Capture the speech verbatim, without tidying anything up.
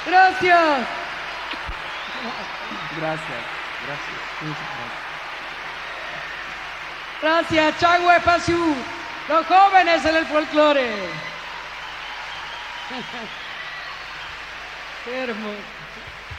Gracias. Gracias, gracias. Muchas gracias. Gracias, Chagüe Pasiu. Los jóvenes en el folclore. Qué hermoso.